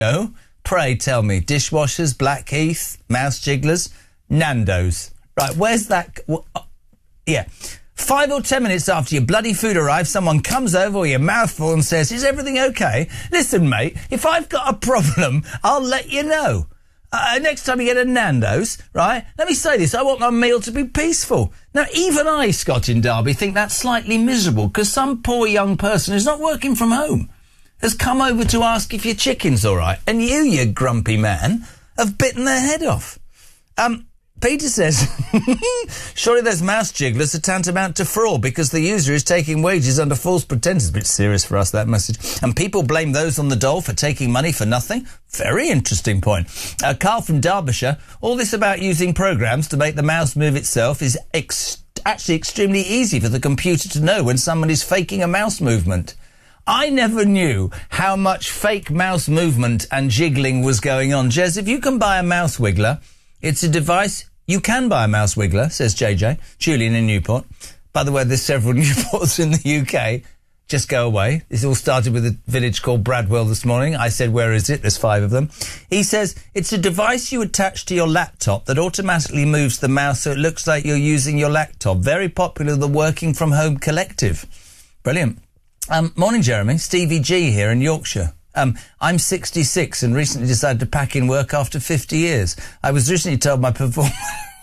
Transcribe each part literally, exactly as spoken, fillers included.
Oh, pray tell me, dishwashers, Blackheath, mouse jigglers, Nando's. Right, where's that? Well, uh, yeah. Five or ten minutes after your bloody food arrives, someone comes over with your mouth full and says, is everything okay? Listen, mate, if I've got a problem, I'll let you know. Uh, next time you get a Nando's, right, let me say this, I want my meal to be peaceful. Now, even I, Scott in Derby, think that's slightly miserable because some poor young person who's not working from home has come over to ask if your chicken's all right, and you, you grumpy man, have bitten their head off. Um... Peter says, surely those mouse jigglers are tantamount to fraud because the user is taking wages under false pretenses. A bit serious for us, that message. And people blame those on the dole for taking money for nothing. Very interesting point. Uh, Carl from Derbyshire, all this about using programs to make the mouse move itself is ex- actually extremely easy for the computer to know when someone is faking a mouse movement. I never knew how much fake mouse movement and jiggling was going on. Jez, if you can buy a mouse wiggler, it's a device... You can buy a mouse wiggler, says J J. Julian in Newport. By the way, there's several Newports in the U K. Just go away. This all started with a village called Bradwell this morning. I said, where is it? There's five of them. He says, it's a device you attach to your laptop that automatically moves the mouse so it looks like you're using your laptop. Very popular, the Working From Home Collective. Brilliant. Um, morning, Jeremy. Stevie G here in Yorkshire. Um, I'm sixty-six and recently decided to pack in work after fifty years. I was recently told my performance...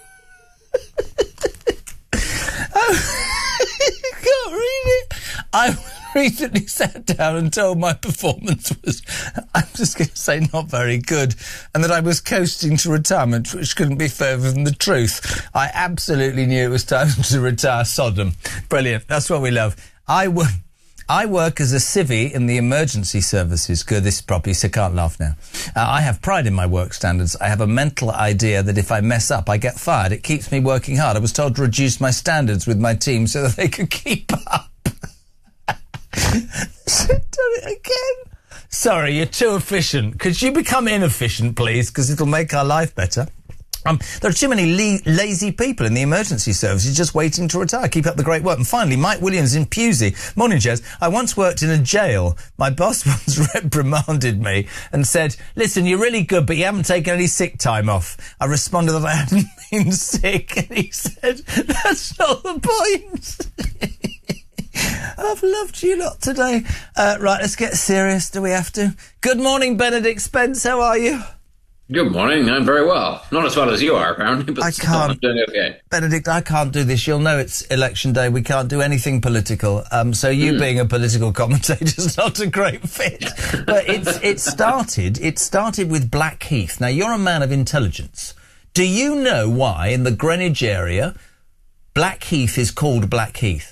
oh, you can't read it. I recently sat down and told my performance was, I'm just going to say, not very good, and that I was coasting to retirement, which couldn't be further from the truth. I absolutely knew it was time to retire Sodom. Brilliant. That's what we love. I would... I work as a civvy in the emergency services. Good, this is properly, so I can't laugh now. Uh, I have pride in my work standards. I have a mental idea that if I mess up, I get fired. It keeps me working hard. I was told to reduce my standards with my team so that they could keep up. Done it again. Sorry, you're too efficient. Could you become inefficient, please? Because it'll make our life better. Um, there are too many le- lazy people in the emergency services just waiting to retire. Keep up the great work. And finally, Mike Williams in Pewsey. Morning, Jez. I once worked in a jail. My boss once reprimanded me and said, listen, you're really good, but you haven't taken any sick time off. I responded that I hadn't been sick, and he said, that's not the point. I've loved you lot today. Uh, right, let's get serious. Do we have to? Good morning, Benedict Spence. How are you? Good morning. I'm very well. Not as well as you are, apparently, but I still, can't. I'm doing okay. Benedict, I can't do this. You'll know it's election day. We can't do anything political. Um, so you mm. being a political commentator is not a great fit. But it's it started. It started with Blackheath. Now you're a man of intelligence. Do you know why in the Greenwich area Blackheath is called Blackheath?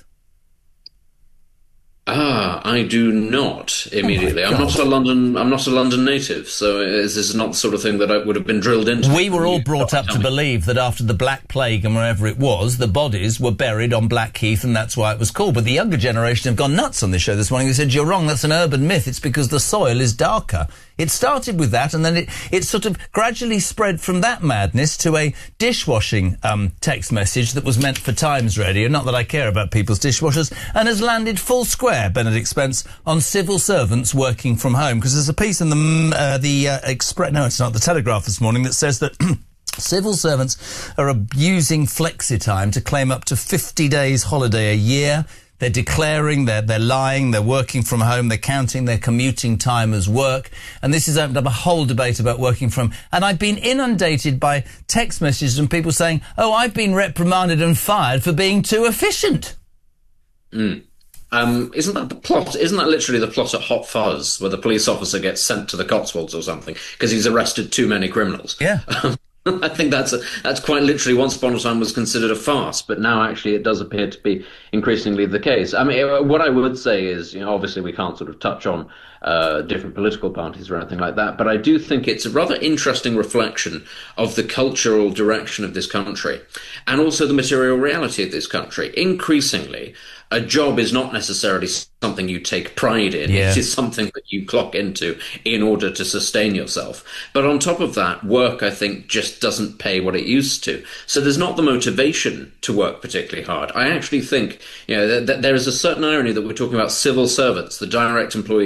Ah, I do not immediately. Oh I'm not a London. I'm not a London native, so this is not the sort of thing that I would have been drilled into. We were all brought up to believe that after the Black Plague and wherever it was, the bodies were buried on Blackheath, and that's why it was called. But the younger generation have gone nuts on this show this morning. They said, you're wrong, that's an urban myth. It's because the soil is darker. It started with that, and then it, it sort of gradually spread from that madness to a dishwashing um, text message that was meant for Times Radio. Not that I care about people's dishwashers, and has landed full square, Benedict Spence, on civil servants working from home. Because there's a piece in the uh, the uh, Express, no, it's not, the Telegraph this morning that says that civil servants are abusing flexi time to claim up to fifty days holiday a year. They're declaring, they're, they're lying, they're working from home, they're counting their commuting time as work. And this has opened up a whole debate about working from... And I've been inundated by text messages from people saying, oh, I've been reprimanded and fired for being too efficient. Mm. Um, isn't that the plot? Isn't that literally the plot at Hot Fuzz, where the police officer gets sent to the Cotswolds or something because he's arrested too many criminals? Yeah. I think that's a, that's quite literally once upon a time was considered a farce, but now actually it does appear to be increasingly the case. I mean, what I would say is, you know, obviously we can't sort of touch on uh, different political parties or anything like that, but I do think it's a rather interesting reflection of the cultural direction of this country and also the material reality of this country. Increasingly, a job is not necessarily something you take pride in. Yeah. It is something that you clock into in order to sustain yourself. But on top of that, work, I think, just doesn't pay what it used to. So there's not the motivation to work particularly hard. I actually think, you know, that, that there is a certain irony that we're talking about civil servants, the direct employees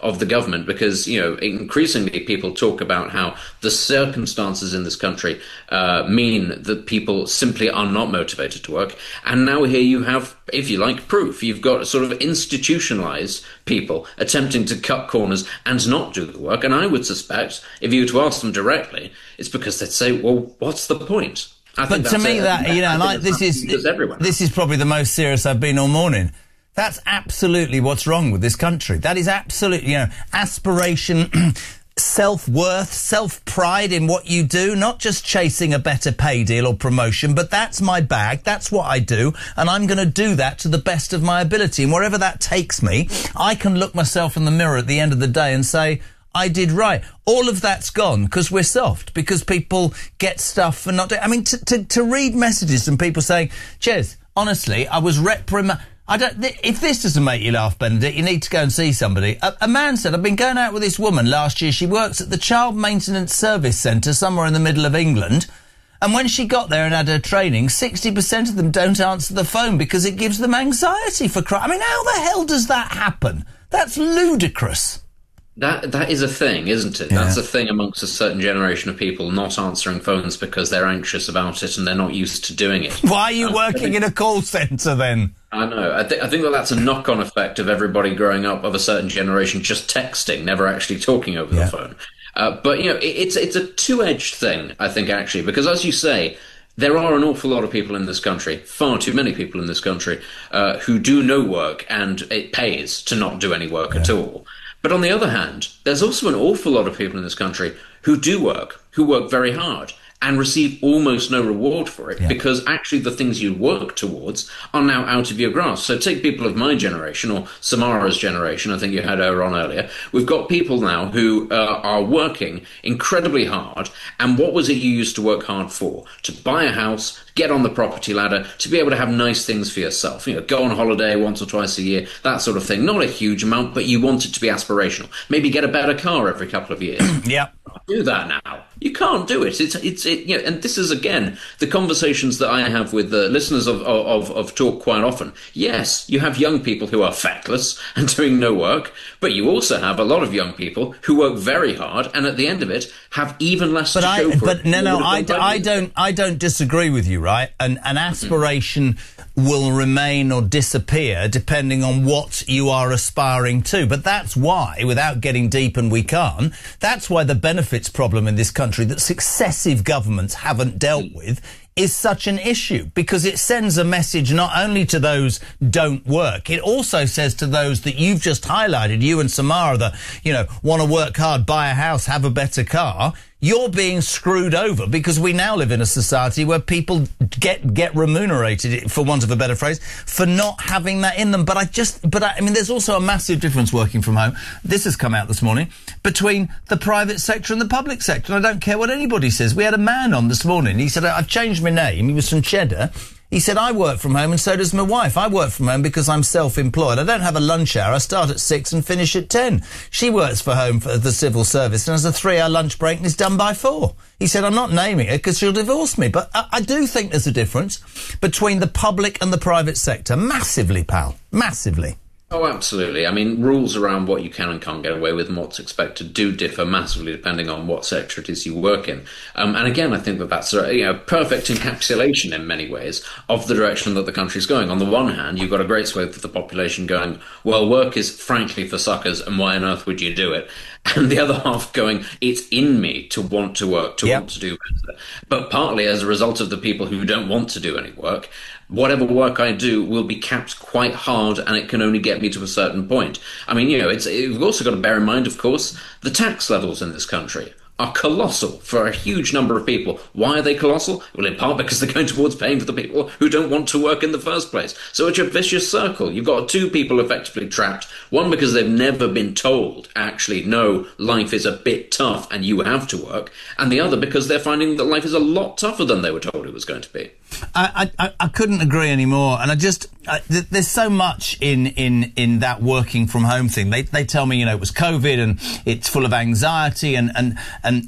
of the government, because, you know, increasingly people talk about how the circumstances in this country uh, mean that people simply are not motivated to work. And now here you have, if you like, proof. You've got sort of institutionalized people attempting to cut corners and not do the work. And I would suspect, if you were to ask them directly, it's because they'd say, well, what's the point? I but to me, it. that, you know, like, this is this is probably the most serious I've been all morning. That's absolutely what's wrong with this country. That is absolutely, you know, aspiration, self-worth, self-pride in what you do, not just chasing a better pay deal or promotion, but that's my bag, that's what I do, and I'm going to do that to the best of my ability. And wherever that takes me, I can look myself in the mirror at the end of the day and say, I did right. All of that's gone because we're soft, because people get stuff for not doing... I mean, to, to, to read messages from people saying, Ches, honestly, I was reprimanded... I don't... Th- if this doesn't make you laugh, Benedict, you need to go and see somebody. A, a man said, I've been going out with this woman last year. She works at the Child Maintenance Service Centre somewhere in the middle of England. And when she got there and had her training, sixty percent of them don't answer the phone because it gives them anxiety for crying. I mean, how the hell does that happen? That's ludicrous. That that is a thing, isn't it? Yeah. That's a thing amongst a certain generation of people, not answering phones because they're anxious about it and they're not used to doing it. Why are you um, working think, in a call centre then? I know. I, th- I think that that's a knock-on effect of everybody growing up of a certain generation just texting, never actually talking over yeah. the phone. Uh, but, you know, it, it's it's a two-edged thing, I think, actually, because as you say, there are an awful lot of people in this country, far too many people in this country, uh, who do no work and it pays to not do any work yeah. at all. But on the other hand, there's also an awful lot of people in this country who do work, who work very hard, and receive almost no reward for it, yeah. because actually the things you work towards are now out of your grasp. So take people of my generation, or Samara's generation, I think you had her on earlier. We've got people now who uh, are working incredibly hard, and what was it you used to work hard for? To buy a house, get on the property ladder, to be able to have nice things for yourself. You know, go on holiday once or twice a year, that sort of thing. Not a huge amount, but you want it to be aspirational. Maybe get a better car every couple of years. Yeah. Do that now. You can't do it. It's it's it. You know, and this is again the conversations that I have with the listeners of, of of Talk quite often. Yes, you have young people who are feckless and doing no work, but you also have a lot of young people who work very hard and at the end of it have even less but to I, show for but it. But no, no, I, d- I don't I don't disagree with you, right? An an aspiration mm-hmm. will remain or disappear depending on what you are aspiring to. But that's why, without getting deep, and we can't, that's why the benefits problem in this country that successive governments haven't dealt with is such an issue, because it sends a message not only to those don't work, it also says to those that you've just highlighted, you and Samara, that, you know, want to work hard, buy a house, have a better car, you're being screwed over, because we now live in a society where people get get remunerated, for want of a better phrase, for not having that in them. But I just, but I, I mean, there's also a massive difference working from home. This has come out this morning between the private sector and the public sector. And I don't care what anybody says. We had a man on this morning. He said, I've changed my name. He was from Cheddar. He said, I work from home and so does my wife. I work from home because I'm self-employed. I don't have a lunch hour. I start at six and finish at ten. She works for home for the civil service and has a three-hour lunch break and is done by four. He said, I'm not naming her because she'll divorce me. But I, I do think there's a difference between the public and the private sector. Massively, pal. Massively. Oh, absolutely. I mean, rules around what you can and can't get away with and what's expected do differ massively depending on what sector it is you work in. Um, and again, I think that that's a you know, perfect encapsulation in many ways of the direction that the country's going. On the one hand, you've got a great swathe of the population going, well, work is frankly for suckers and why on earth would you do it? And the other half going, it's in me to want to work, to yep. want to do better. But partly as a result of the people who don't want to do any work, whatever work I do will be capped quite hard and it can only get me to a certain point. I mean, you know, it's, you've also got to bear in mind, of course, the tax levels in this country are colossal for a huge number of people. Why are they colossal? Well, in part because they're going towards paying for the people who don't want to work in the first place. So it's a vicious circle. You've got two people effectively trapped. One because they've never been told, actually, no, life is a bit tough and you have to work. And the other because they're finding that life is a lot tougher than they were told it was going to be. I, I, I couldn't agree anymore. And I just, I, th- there's so much in, in, in that working from home thing. They, they tell me, you know, it was COVID and it's full of anxiety and, and, and I,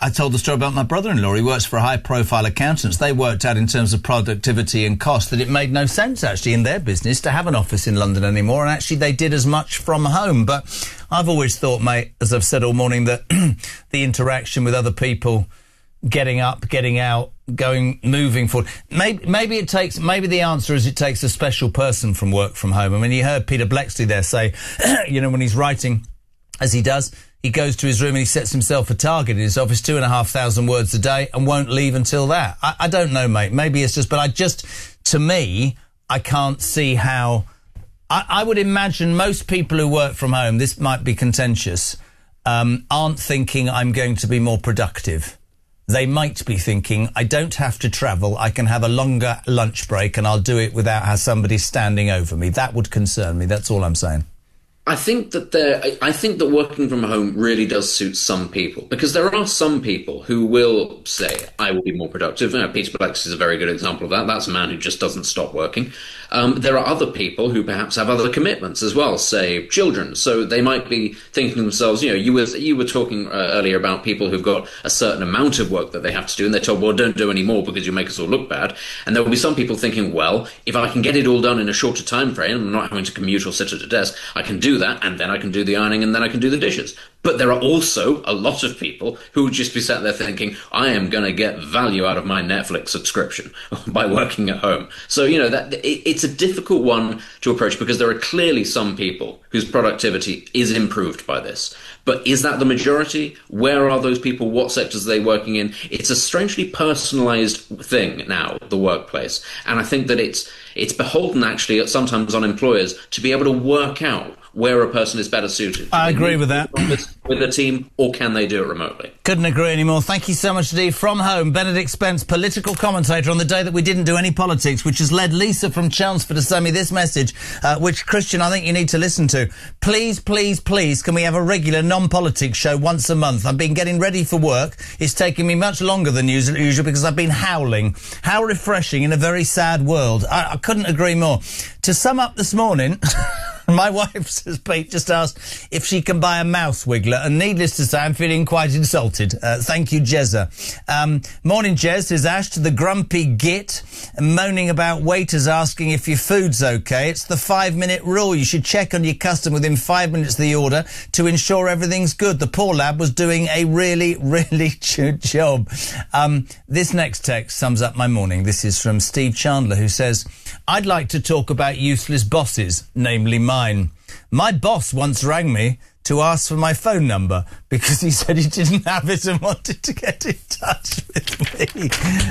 I told the story about my brother-in-law. He works for a high-profile accountants. They worked out in terms of productivity and cost that it made no sense, actually, in their business to have an office in London anymore. And actually, they did as much from home. But I've always thought, mate, as I've said all morning, that the interaction with other people, getting up, getting out, going, moving forward. Maybe, maybe it takes, maybe the answer is it takes a special person from work from home. I mean, you heard Peter Blexley there say, you know, when he's writing, as he does, he goes to his room and he sets himself a target in his office, two and a half thousand words a day, and won't leave until that. I, I don't know, mate. Maybe it's just, but I just, to me, I can't see how. I, I would imagine most people who work from home, this might be contentious, um, aren't thinking I'm going to be more productive. They might be thinking, I don't have to travel, I can have a longer lunch break and I'll do it without somebody standing over me. That would concern me, that's all I'm saying. I think that there, I think that working from home really does suit some people, because there are some people who will say, I will be more productive. You know, Peter Blexley is a very good example of that. That's a man who just doesn't stop working. Um, there are other people who perhaps have other commitments as well, say children. So they might be thinking to themselves, you know, you were, you were talking uh, earlier about people who've got a certain amount of work that they have to do, and they're told, well, don't do any more because you make us all look bad. And there will be some people thinking, well, if I can get it all done in a shorter time frame, I'm not having to commute or sit at a desk, I can do that, and then I can do the ironing, and then I can do the dishes. But there are also a lot of people who would just be sat there thinking, I am going to get value out of my Netflix subscription by working at home. So, you know, that it, it's a difficult one to approach, because there are clearly some people whose productivity is improved by this. But is that the majority? Where are those people? What sectors are they working in? It's a strangely personalised thing now, the workplace. And I think that it's it's beholden, actually, sometimes on employers to be able to work out where a person is better suited. I agree with that. With a team, or can they do it remotely? Couldn't agree anymore. Thank you so much indeed. From home, Benedict Spence, political commentator on the day that we didn't do any politics, which has led Lisa from Chelmsford to send me this message, uh, which, Christian, I think you need to listen to. Please, please, please, can we have a regular non-politics show once a month? I've been getting ready for work. It's taking me much longer than usual because I've been howling. How refreshing in a very sad world. I, I couldn't agree more. To sum up this morning... My wife, says Pete, just asked if she can buy a mouse wiggler, and needless to say, I'm feeling quite insulted. Uh, thank you, Jezza. Um, morning, Jez, says Ash, to the grumpy git, moaning about waiters asking if your food's okay. It's the five-minute rule. You should check on your customer within five minutes of the order to ensure everything's good. The poor lad was doing a really, really good job. Um, this next text sums up my morning. This is from Steve Chandler, who says, I'd like to talk about useless bosses, namely mine. My boss once rang me to ask for my phone number because he said he didn't have it and wanted to get in touch with me.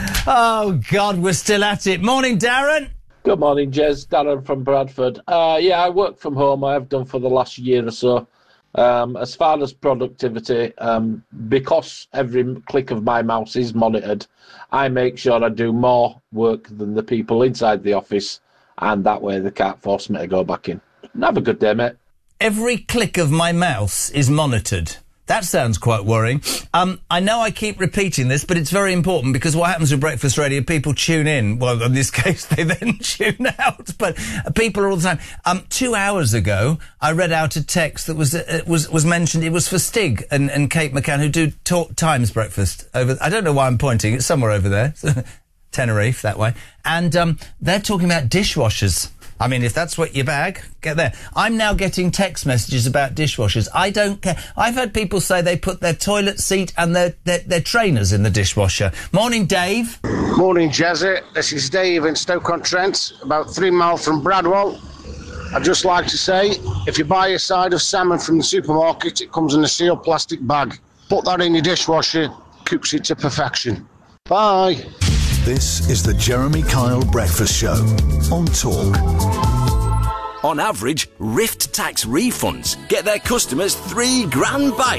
Oh, God, we're still at it. Morning, Darren. Good morning, Jez. Darren from Bradford. Uh, yeah, I work from home. I have done for the last year or so. Um, as far as productivity, um, because every click of my mouse is monitored, I make sure I do more work than the people inside the office, and that way they can't force me to go back in. Have a good day, mate. Every click of my mouse is monitored. That sounds quite worrying. Um, I know I keep repeating this, but it's very important, because what happens with Breakfast Radio, people tune in. Well, in this case, they then tune out. But people are all the time. Um, two hours ago, I read out a text that was uh, was was mentioned. It was for Stig and, and Kate McCann, who do Talk Times Breakfast. Over. I don't know why I'm pointing. It's somewhere over there. Tenerife, that way. And um, they're talking about dishwashers. I mean, if that's what your bag, get there. I'm now getting text messages about dishwashers. I don't care. I've heard people say they put their toilet seat and their, their, their trainers in the dishwasher. Morning, Dave. Morning, Jazzy. This is Dave in Stoke-on-Trent, about three miles from Bradwell. I'd just like to say, if you buy a side of salmon from the supermarket, it comes in a sealed plastic bag. Put that in your dishwasher, cooks it to perfection. Bye. This is the Jeremy Kyle Breakfast Show on Talk. On average, Rift Tax refunds get their customers three grand back.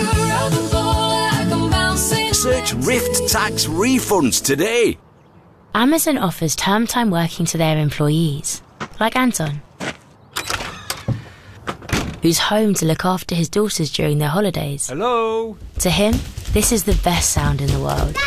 Search Rift Tax refunds today. Amazon offers term time working to their employees, like Anton, who's home to look after his daughters during their holidays. Hello. To him, this is the best sound in the world.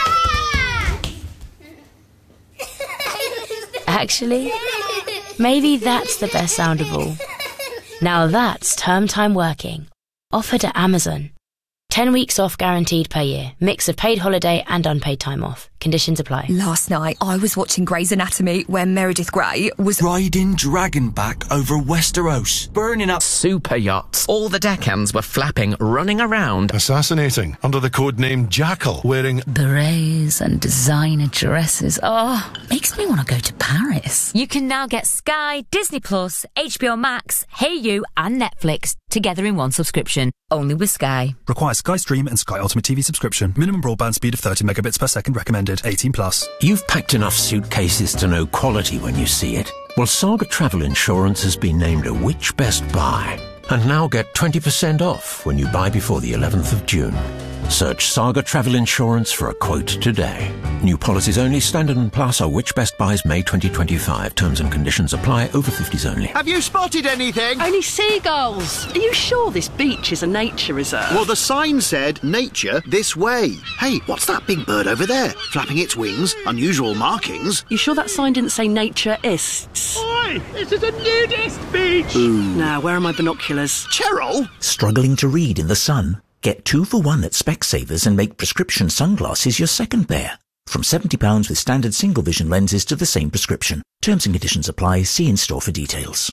Actually, maybe that's the best sound of all. Now that's term time working, offered at Amazon. ten weeks off guaranteed per year. Mix of paid holiday and unpaid time off. Conditions apply. Last night, I was watching Grey's Anatomy when Meredith Grey was riding Dragonback over Westeros, burning up super yachts. All the deckhands were flapping, running around, assassinating under the codename Jackal, wearing berets and designer dresses. Oh, makes me want to go to Paris. You can now get Sky, Disney Plus, H B O Max, Hey You, and Netflix together in one subscription. Only with Sky. Requires Sky Stream and Sky Ultimate T V subscription. Minimum broadband speed of thirty megabits per second recommended. eighteen plus. You've packed enough suitcases to know quality when you see it. Well, Saga Travel Insurance has been named a Which Best Buy. And now get twenty percent off when you buy before the eleventh of June. Search Saga Travel Insurance for a quote today. New policies only. Standard and Plus are Which Best Buys May twenty twenty-five. Terms and conditions apply. Over fifties only. Have you spotted anything? Only seagulls. Are you sure this beach is a nature reserve? Well, the sign said, nature this way. Hey, what's that big bird over there? Flapping its wings, unusual markings. You sure that sign didn't say naturists? Oi, this is a nudist beach. Ooh. Now, where are my binoculars? Cheryl? Struggling to read in the sun? Get two for one at Specsavers and make prescription sunglasses your second pair. From seventy pounds with standard single vision lenses to the same prescription. Terms and conditions apply. See in-store for details.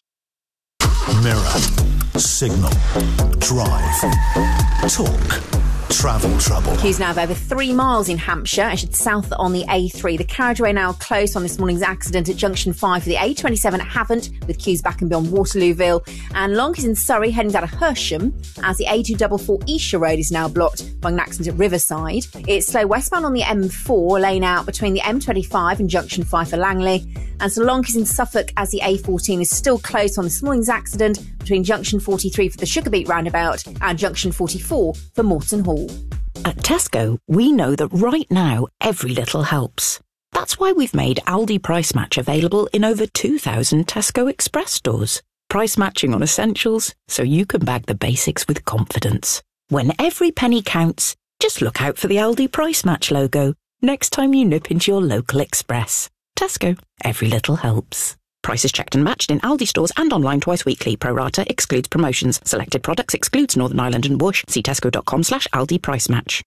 Mirror, signal, drive, talk, travel trouble. Queues now of over three miles in Hampshire, actually south on the A three. The carriageway now closed on this morning's accident at junction five for the A twenty-seven at Havant, with queues back and beyond Waterlooville. And longest in Surrey, heading down to Hersham, as the A two forty-four Esher Road is now blocked by an accident at Riverside. It's slow westbound on the M four, lane out between the M twenty-five and junction five for Langley. And so longest in Suffolk, as the A fourteen is still closed on this morning's accident between junction forty-three for the Sugarbeet roundabout and junction forty-four for Moreton Hall. At Tesco, we know that right now, every little helps. That's why we've made Aldi Price Match available in over two thousand Tesco Express stores. Price matching on essentials, so you can bag the basics with confidence. When every penny counts, just look out for the Aldi Price Match logo next time you nip into your local Express. Tesco, every little helps. Prices checked and matched in Aldi stores and online twice weekly. Pro rata excludes promotions. Selected products excludes Northern Ireland and Bush. See tesco.com slash Aldi Price Match.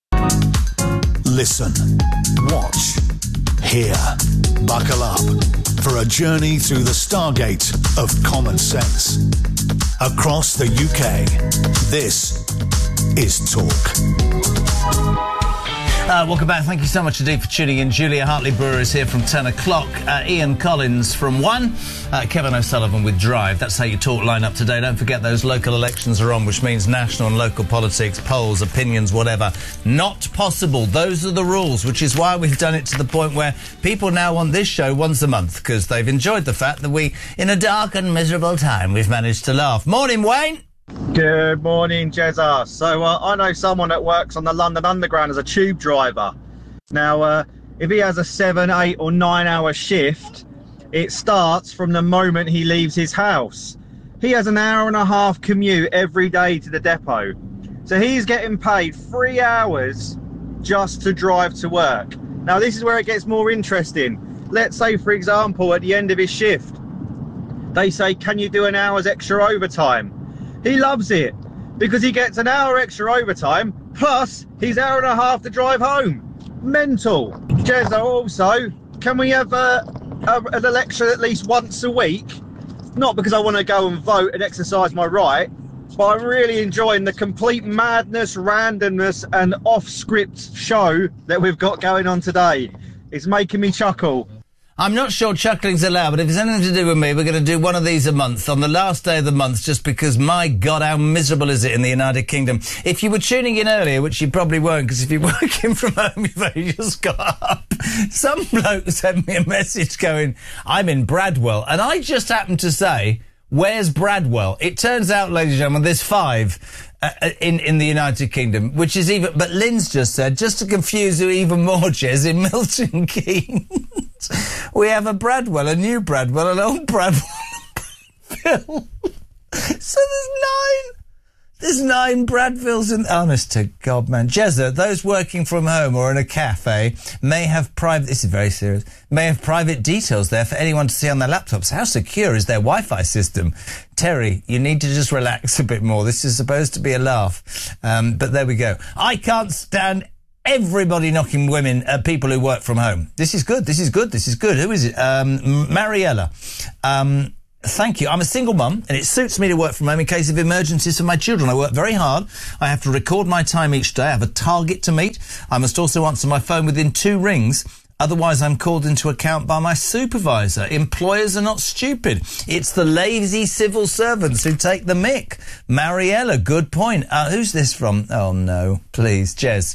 Listen, watch, hear, buckle up for a journey through the stargate of common sense. Across the U K, this is Talk. Uh, welcome back. Thank you so much indeed for tuning in. Julia Hartley-Brewer is here from ten o'clock. Uh, Ian Collins from one. Uh, Kevin O'Sullivan with Drive. That's how you talk line up today. Don't forget those local elections are on, which means national and local politics, polls, opinions, whatever. Not possible. Those are the rules, which is why we've done it to the point where people now want this show once a month, because they've enjoyed the fact that we, in a dark and miserable time, we've managed to laugh. Morning, Wayne. Good morning, Jezza. So uh, I know someone that works on the London Underground as a tube driver. Now, uh, if he has a seven, eight or nine hour shift, it starts from the moment he leaves his house. He has an hour and a half commute every day to the depot. So he's getting paid three hours just to drive to work. Now, this is where it gets more interesting. Let's say, for example, at the end of his shift, they say, can you do an hour's extra overtime? He loves it because he gets an hour extra overtime plus his hour and a half to drive home. Mental. Jezza, also, can we have uh, a, an election at least once a week? Not because I want to go and vote and exercise my right, but I'm really enjoying the complete madness, randomness and off-script show that we've got going on today. It's making me chuckle. I'm not sure chuckling's allowed, but if it's anything to do with me, we're going to do one of these a month on the last day of the month, just because, my God, how miserable is it in the United Kingdom. If you were tuning in earlier, which you probably weren't, because if you're working from home, you've only just got up, some bloke sent me a message going, I'm in Bradwell, and I just happened to say, where's Bradwell? It turns out, ladies and gentlemen, there's five uh, in, in the United Kingdom, which is even, but Lynn's just said, just to confuse you even more, Jez, in Milton Keynes, we have a Bradwell, a new Bradwell, an old Bradwell. So there's nine. There's nine Bradvilles in... Honest to God, man. Jezza, those working from home or in a cafe may have private... This is very serious. May have private details there for anyone to see on their laptops. How secure is their Wi-Fi system? Terry, you need to just relax a bit more. This is supposed to be a laugh. Um, but there we go. I can't stand everybody knocking women, uh, people who work from home. This is good. This is good. This is good. Who is it? Um, Mariella. Um... Thank you. I'm a single mum, and it suits me to work from home in case of emergencies for my children. I work very hard. I have to record my time each day. I have a target to meet. I must also answer my phone within two rings. Otherwise, I'm called into account by my supervisor. Employers are not stupid. It's the lazy civil servants who take the mick. Mariella, good point. Uh, who's this from? Oh, no. Please, Jez.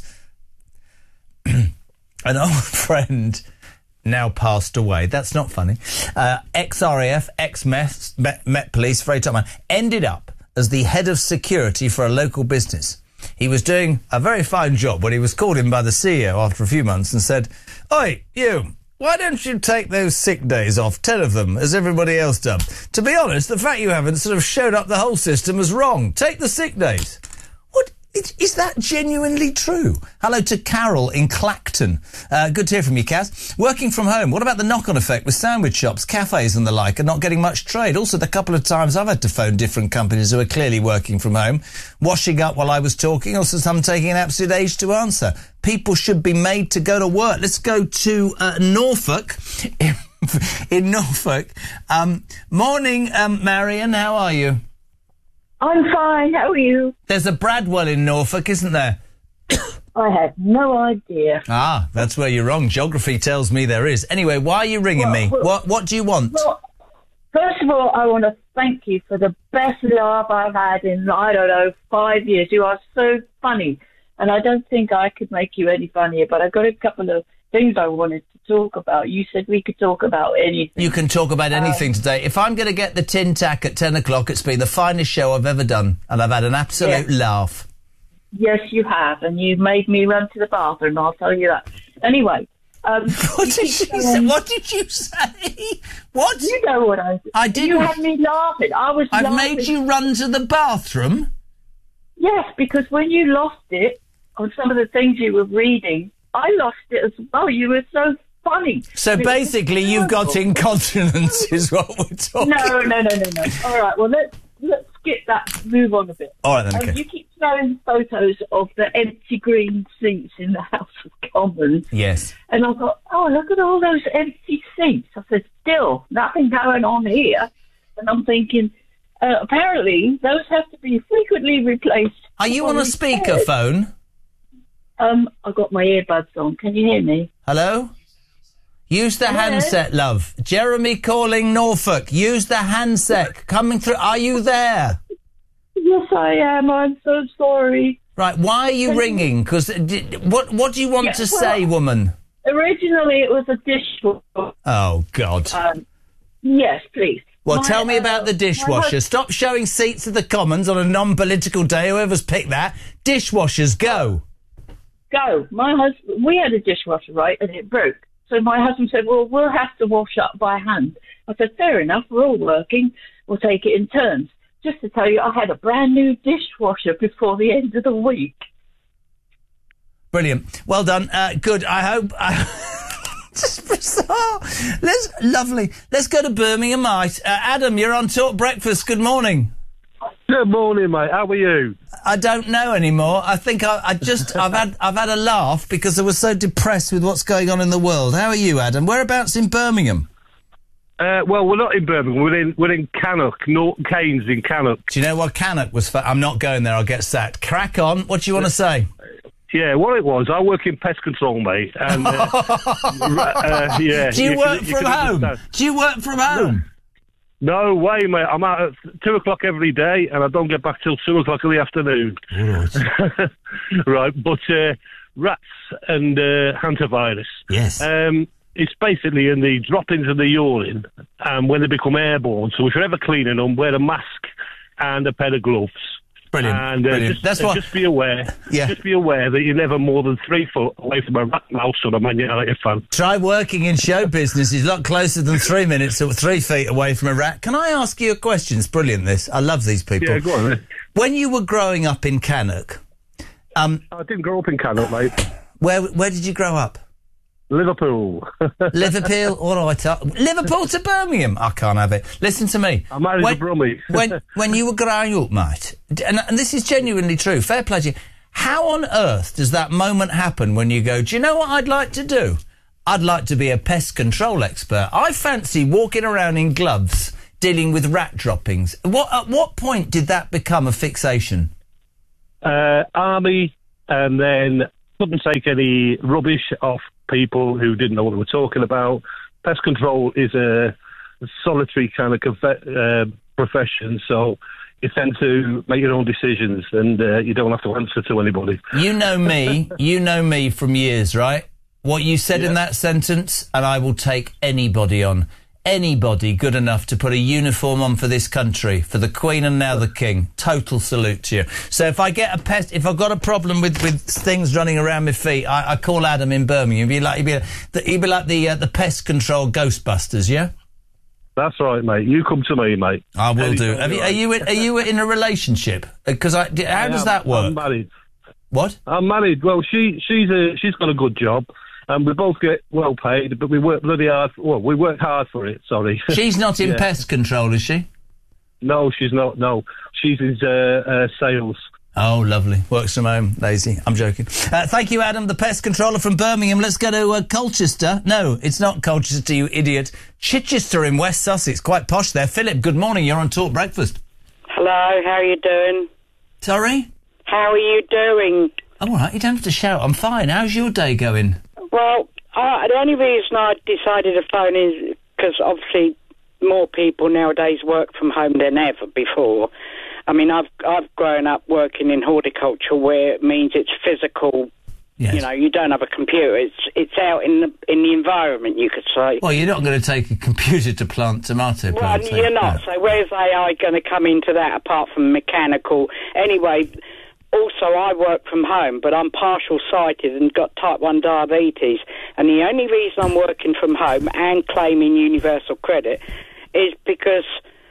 An old friend... now passed away. That's not funny. Uh, ex-R A F, ex-Met Met, Met Police, very top man, ended up as the head of security for a local business. He was doing a very fine job when he was called in by the C E O after a few months and said, "Oi, you, why don't you take those sick days off, ten of them, as everybody else does? To be honest, the fact you haven't sort of showed up the whole system as wrong. Take the sick days." What? Is that genuinely true? Hello to Carol in Clacton. Uh, good to hear from you, Kaz. Working from home, what about the knock-on effect with sandwich shops, cafes and the like are not getting much trade? Also, the couple of times I've had to phone different companies who are clearly working from home, washing up while I was talking, also some taking an absolute age to answer. People should be made to go to work. Let's go to uh, Norfolk. in Norfolk. Um, morning, um, Marion, how are you? I'm fine, how are you? There's a Bradwell in Norfolk, isn't there? I have no idea. Ah, that's where you're wrong. Geography tells me there is. Anyway, why are you ringing well, me? Well, what What do you want? Well, first of all, I want to thank you for the best laugh I've had in, I don't know, five years. You are so funny. And I don't think I could make you any funnier, but I've got a couple of things I wanted to talk about. You said we could talk about anything. You can talk about anything um, today. If I'm going to get the tin tack at ten o'clock, it's been the finest show I've ever done, and I've had an absolute yes. laugh. Yes, you have, and you made me run to the bathroom, I'll tell you that. Anyway. Um, what, did you um, say? What did you say? What? You know what I said. I didn't. You had me laughing. I was I've laughing. made you run to the bathroom? Yes, because when you lost it on some of the things you were reading, I lost it as well. You were so funny. So basically you've got incontinence is what we're talking No, no, no, no, no. All right, well, let's, let's skip that, move on a bit. All right, then, okay. Um, you keep showing photos of the empty green seats in the House of Commons. Yes. And I thought, oh, look at all those empty seats. I said, still, nothing going on here. And I'm thinking, uh, apparently, those have to be frequently replaced. Are you on a speakerphone? Um, I've got my earbuds on. Can you hear me? Hello? Use the Hello? handset, love. Jeremy calling Norfolk. Use the handset. Coming through. Are you there? Yes, I am. I'm so sorry. Right, why are you Can ringing? Because what what do you want Yeah, to well, say, woman? Originally, it was a dishwasher. Oh, God. Um, yes, please. Well, My, tell me about uh, the dishwasher. my- Stop showing seats at the Commons on a non-political day. Whoever's picked that. Dishwashers, go. Go. My husband, we had a dishwasher, right, and it broke. So my husband said, well, we'll have to wash up by hand. I said, fair enough, we're all working. We'll take it in turns. Just to tell you, I had a brand new dishwasher before the end of the week. Brilliant. Well done. Uh, good. I hope... I Just bizarre. Let's, lovely. Let's go to Birmingham, mate. Uh, Adam, you're on Talk Breakfast. Good morning. Good morning, mate. How are you? I don't know anymore. I think I, I just I've had I've had a laugh because I was so depressed with what's going on in the world. How are you, Adam? Whereabouts in Birmingham? Uh, well, we're not in Birmingham. We're in we're in Cannock, Norton Keynes in Cannock. Do you know what Cannock was for? I'm not going there. I'll get sacked. Crack on. What do you want to say? Yeah, what it was, I work in pest control, mate. And, uh, uh, yeah. Do you, you work can, you from can home? understand. Do you work from home? No. no way, mate. I'm out at two o'clock every day, and I don't get back till two o'clock in the afternoon. Right. Right, but uh, rats and uh, hantavirus. Yes. Um, it's basically in the drop-ins of the urine, and when they become airborne. So if you're ever cleaning them, wear a mask and a pair of gloves. Brilliant. And uh, Brilliant. Just, That's uh, what. just be aware. Yeah. Just be aware that you're never more than three foot away from a rat, mouse, or a Man United fan. Try working in show business. He's a lot closer than three minutes or three feet away from a rat. Can I ask you a question? It's brilliant, this. I love these people. Yeah, go on then. When you were growing up in Cannock, um, I didn't grow up in Cannock, mate. Where where did you grow up? Liverpool. Liverpool, all right. Uh, Liverpool to Birmingham. I can't have it. Listen to me. I'm married when, to Brummie. when when you were growing up, mate, and, and this is genuinely true. Fair play to you. How on earth does that moment happen when you go, do you know what I'd like to do? I'd like to be a pest control expert. I fancy walking around in gloves dealing with rat droppings. What at what point did that become a fixation? Uh, army, and then couldn't take any rubbish off people who didn't know what they were talking about. Pest control is a solitary kind of confe- uh, profession, so you tend to make your own decisions, and uh, you don't have to answer to anybody. You know me, you know me from years, right? What you said yeah. in that sentence, and I will take anybody on. Anybody good enough to put a uniform on for this country, for the Queen and now the King. Total salute to you. So if I get a pest, if I've got a problem with, with things running around my feet, I, I call Adam in Birmingham. He'd be like, he'd be, the, he'd be like the uh, the pest control Ghostbusters, yeah? That's right, mate. You come to me, mate. I will Any do. Have you, are you in, are you in a relationship? Because I, how I does am, that work? I'm married. What? I'm married. Well, she she's a she's got a good job. And we both get well paid, but we work bloody hard. Well, we work hard for it, sorry. She's not in yeah. pest control, is she? No, she's not, no. She's in uh, uh, sales. Oh, lovely. Works from home. Lazy. I'm joking. Uh, thank you, Adam, the pest controller from Birmingham. Let's go to uh, Colchester. No, it's not Colchester, you idiot. Chichester in West Sussex. Quite posh there. Philip, good morning. You're on Talk Breakfast. Hello, how are you doing? Sorry? How are you doing? Oh, all right. You don't have to shout. I'm fine. How's your day going? Well, uh, the only reason I decided to phone is because obviously more people nowadays work from home than ever before. I mean, I've I've grown up working in horticulture, where it means it's physical. Yes. You know, you don't have a computer. It's it's out in the in the environment, you could say. Well, you're not going to take a computer to plant tomato plants. Well, you're not. No. So where's A I going to come into that apart from mechanical? Anyway. Also, I work from home, but I'm partial sighted and got type one diabetes. And the only reason I'm working from home and claiming universal credit is because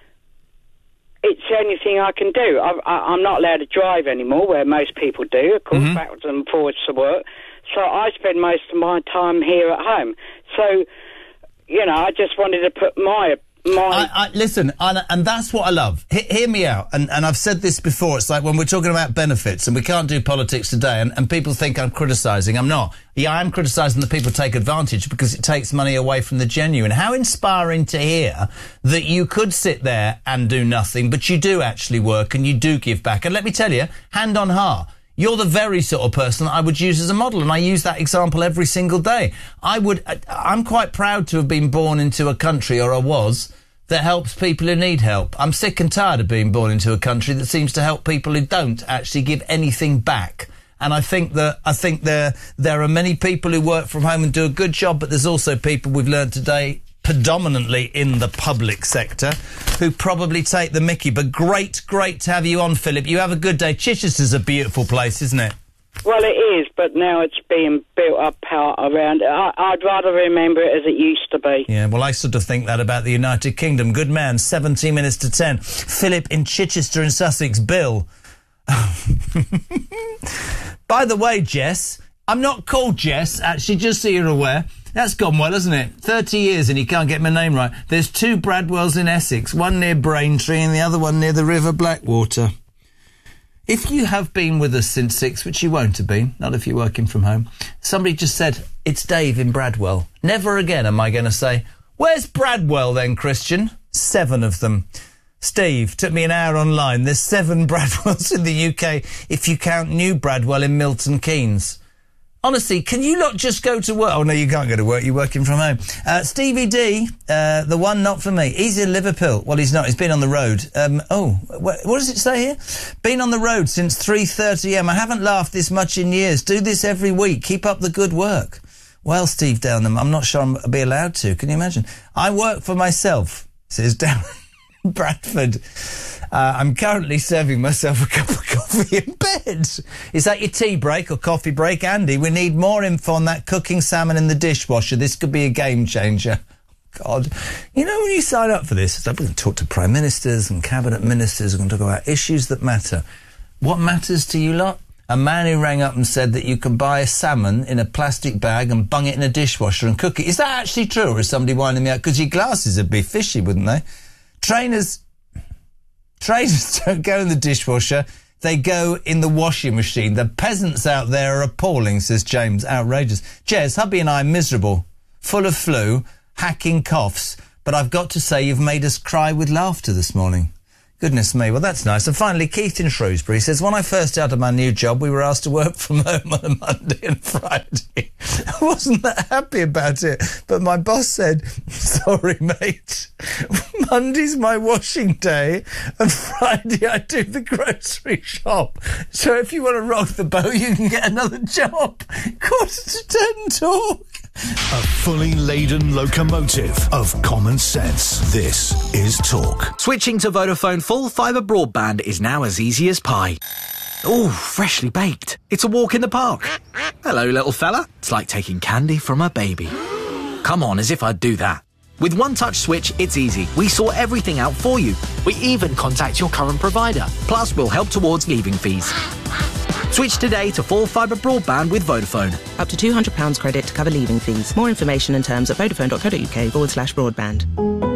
it's the only thing I can do. I, I, I'm not allowed to drive anymore, where most people do, of course, mm-hmm. backwards and forwards to work. So I spend most of my time here at home. So, you know, I just wanted to put my... My I, I, listen, and, and that's what I love. He, hear me out, and, and I've said this before. It's like when we're talking about benefits, and we can't do politics today, and, and people think I'm criticising. I'm not. Yeah, I'm criticising that people take advantage because it takes money away from the genuine. How inspiring to hear that you could sit there and do nothing, but you do actually work and you do give back. And let me tell you, hand on heart, you're the very sort of person that I would use as a model, and I use that example every single day. I would, I'm quite proud to have been born into a country, or I was, that helps people who need help. I'm sick and tired of being born into a country that seems to help people who don't actually give anything back. And I think that, I think there, there are many people who work from home and do a good job, but there's also people we've learned today, predominantly in the public sector, who probably take the mickey. But great, great to have you on, Philip. You have a good day. Chichester's a beautiful place, isn't it? Well, it is, but now it's being built up out around it. I, I'd rather remember it as it used to be. Yeah, well, I sort of think that about the United Kingdom. Good man, seventeen minutes to ten. Philip in Chichester in Sussex. Bill. By the way, Jess, I'm not called Jess, actually, just so you're aware. That's gone well, hasn't it? thirty years and you can't get my name right. There's two Bradwells in Essex, one near Braintree and the other one near the River Blackwater. If you have been with us since six, which you won't have been, not if you're working from home, somebody just said, it's Dave in Bradwell. Never again am I going to say, where's Bradwell then, Christian? Seven of them. Steve, took me an hour online. There's seven Bradwells in the U K if you count New Bradwell in Milton Keynes. Honestly, can you not just go to work? Oh, no, you can't go to work. You're working from home. Uh, Stevie D, uh, the one not for me. He's in Liverpool. Well, he's not. He's been on the road. Um, oh, wh- what does it say here? Been on the road since three thirty a m. I haven't laughed this much in years. Do this every week. Keep up the good work. Well, Steve Downham, I'm not sure I'll be allowed to. Can you imagine? I work for myself, says Darren Bradford. Uh, I'm currently serving myself a cup of coffee in bed. Is that your tea break or coffee break? Andy, we need more info on that cooking salmon in the dishwasher. This could be a game changer. God. You know, when you sign up for this, we're going to talk to prime ministers and cabinet ministers. We're going to talk about issues that matter. What matters to you lot? A man who rang up and said that you can buy a salmon in a plastic bag and bung it in a dishwasher and cook it. Is that actually true, or is somebody winding me up? Because your glasses would be fishy, wouldn't they? Trainers... Trainers don't go in the dishwasher. They go in the washing machine. The peasants out there are appalling, says James. Outrageous. Jez, hubby and I are miserable, full of flu, hacking coughs, but I've got to say you've made us cry with laughter this morning. Goodness me, well, that's nice. And finally, Keith in Shrewsbury says, when I first started my new job, we were asked to work from home on a Monday and Friday. I wasn't that happy about it, but my boss said, sorry, mate, Monday's my washing day, and Friday I do the grocery shop. So if you want to rock the boat, you can get another job. Quarter to ten talk. A fully laden locomotive of common sense. This is Talk. Switching to Vodafone full fibre broadband is now as easy as pie. Ooh, freshly baked. It's a walk in the park. Hello, little fella. It's like taking candy from a baby. Come on, as if I'd do that. With One Touch Switch, it's easy. We sort everything out for you. We even contact your current provider. Plus, we'll help towards leaving fees. Switch today to full fibre broadband with Vodafone. Up to two hundred pounds credit to cover leaving fees. More information and terms at vodafone.co.uk forward slash broadband.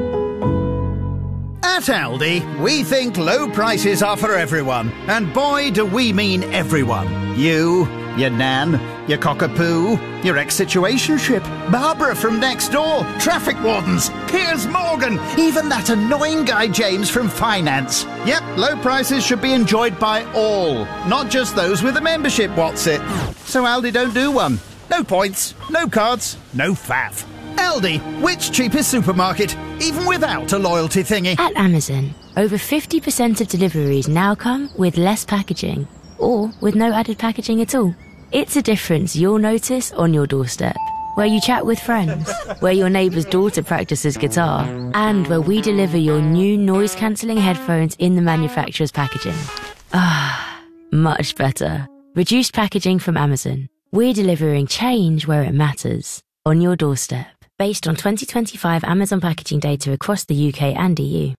At Aldi, we think low prices are for everyone. And boy, do we mean everyone. You, your nan, your cockapoo, your ex-situationship, Barbara from next door, traffic wardens, Piers Morgan, even that annoying guy James from finance. Yep, low prices should be enjoyed by all, not just those with a membership, what's it? So Aldi don't do one. No points, no cards, no faff. Aldi, which cheapest supermarket, even without a loyalty thingy? At Amazon, over fifty percent of deliveries now come with less packaging, or with no added packaging at all. It's a difference you'll notice on your doorstep, where you chat with friends, where your neighbour's daughter practices guitar, and where we deliver your new noise-cancelling headphones in the manufacturer's packaging. Ah, much better. Reduced packaging from Amazon. We're delivering change where it matters, on your doorstep, based on twenty twenty-five Amazon packaging data across the U K and E U.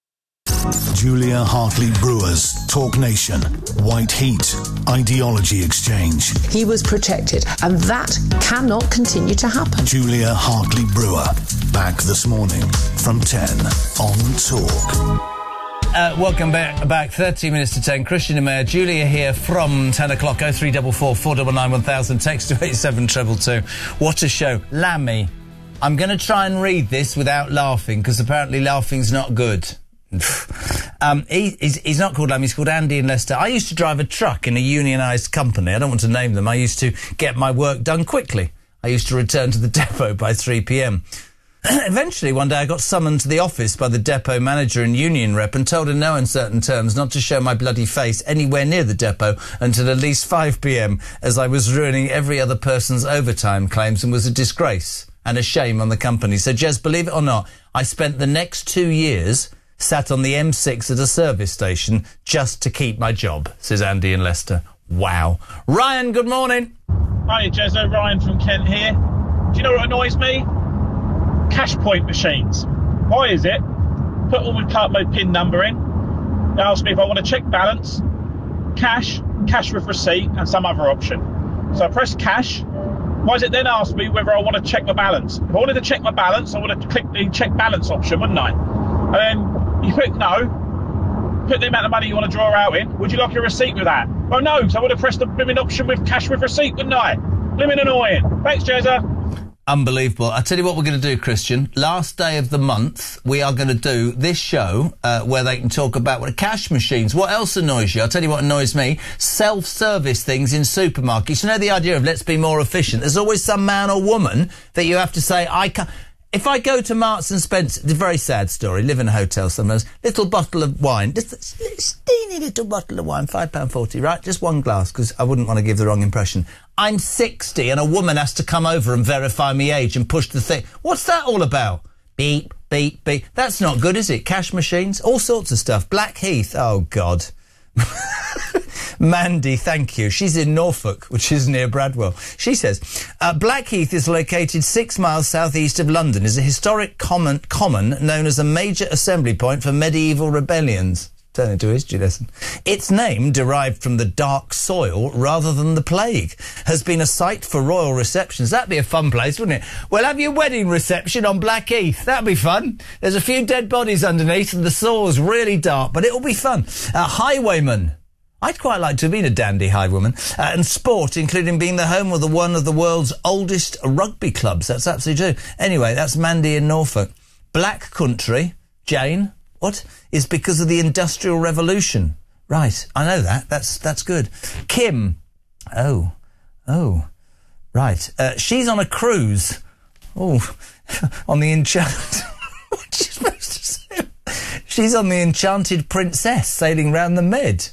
Julia Hartley Brewer's Talk Nation. White Heat. Ideology Exchange. He was protected, and that cannot continue to happen. Julia Hartley Brewer. Back this morning from ten on Talk. Uh, welcome back, back. thirty minutes to ten. Christian and Mayor, Julia here from ten o'clock. oh three four four, four nine nine, one thousand. Text to eight seven two two. What a show. Lammy. I'm going to try and read this without laughing, because apparently laughing's not good. um, he, he's, he's not called Lammy, he's called Andy in Leicester. I used to drive a truck in a unionised company. I don't want to name them. I used to get my work done quickly. I used to return to the depot by three p.m. Eventually, one day I got summoned to the office by the depot manager and union rep and told in no uncertain terms not to show my bloody face anywhere near the depot until at least five p.m, as I was ruining every other person's overtime claims and was a disgrace and a shame on the company. So, Jez, believe it or not, I spent the next two years sat on the M six at a service station just to keep my job, says Andy in Leicester. Wow. Ryan, good morning. Hi, Jezzo. Ryan from Kent here. Do you know what annoys me? Cash point machines. Why is it? Put all my card, my PIN number in. They ask me if I want to check balance, cash, cash with receipt, and some other option. So I press cash. Why does it then ask me whether I want to check my balance? If I wanted to check my balance, I would have clicked the check balance option, wouldn't I? And then you click no, put the amount of money you want to draw out in. Would you like a receipt with that? Oh no, because I would have pressed the blooming option with cash with receipt, wouldn't I? Blooming annoying. Thanks, Jezza. Unbelievable. I'll tell you what we're going to do, Christian. Last day of the month, we are going to do this show uh, where they can talk about what cash machines. What else annoys you? I'll tell you what annoys me. Self-service things in supermarkets. You know the idea of let's be more efficient. There's always some man or woman that you have to say, I can't... If I go to Marks and Spencer, it's a very sad story, live in a hotel somewhere, little bottle of wine, just a steeny little bottle of wine, five pounds forty, right? Just one glass, because I wouldn't want to give the wrong impression. I'm sixty and a woman has to come over and verify me age and push the thing. What's that all about? Beep, beep, beep. That's not good, is it? Cash machines, all sorts of stuff. Blackheath, oh God. Mandy, thank you. She's in Norfolk, which is near Bradwell. She says, uh, Blackheath is located six miles southeast of London, is a historic common, common known as a major assembly point for medieval rebellions. Turn into history lesson. Its name, derived from the dark soil rather than the plague, has been a site for royal receptions. That'd be a fun place, wouldn't it? Well, have your wedding reception on Blackheath. That'd be fun. There's a few dead bodies underneath and the soil's really dark, but it'll be fun. Uh, highwayman. I'd quite like to have been a dandy highwayman. Uh, and sport, including being the home of the one of the world's oldest rugby clubs. That's absolutely true. Anyway, that's Mandy in Norfolk. Black country. Jane. What? Is because of the Industrial Revolution. Right, I know that. That's that's good. Kim. Oh. Oh. Right. Uh, she's on a cruise. Oh. On the Enchanted... What's she supposed to say? She's on the Enchanted Princess sailing round the Med.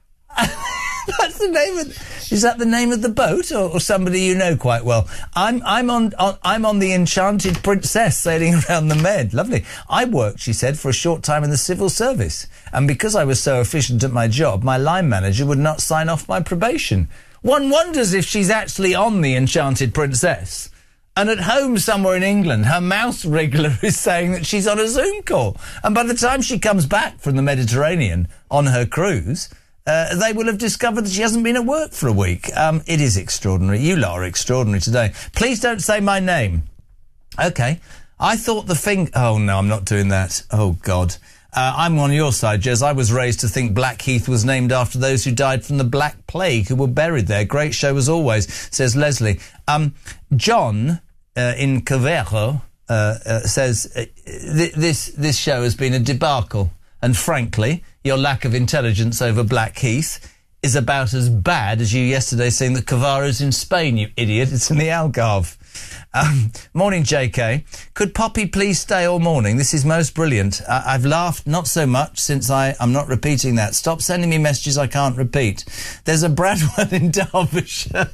That's the name of... Is that the name of the boat, or, or somebody you know quite well? I'm I'm on, on I'm on the Enchanted Princess sailing around the Med. Lovely. I worked, she said, for a short time in the civil service, and because I was so efficient at my job, my line manager would not sign off my probation. One wonders if she's actually on the Enchanted Princess. And at home somewhere in England, her mouse wriggler is saying that she's on a Zoom call. And by the time she comes back from the Mediterranean on her cruise... Uh, they will have discovered that she hasn't been at work for a week. Um, it is extraordinary. You lot are extraordinary today. Please don't say my name. OK. I thought the thing... Oh, no, I'm not doing that. Oh, God. Uh, I'm on your side, Jez. I was raised to think Blackheath was named after those who died from the Black Plague, who were buried there. Great show as always, says Leslie. Um, John, uh, in Cavero, uh, uh, says, uh, th- this, this show has been a debacle. And frankly, your lack of intelligence over Blackheath is about as bad as you yesterday saying that Cavaro's in Spain, you idiot. It's in the Algarve. Um, morning, J K. Could Poppy please stay all morning? This is most brilliant. Uh, I've laughed not so much since I, I'm not repeating that. Stop sending me messages I can't repeat. There's a Bradwell in Derbyshire.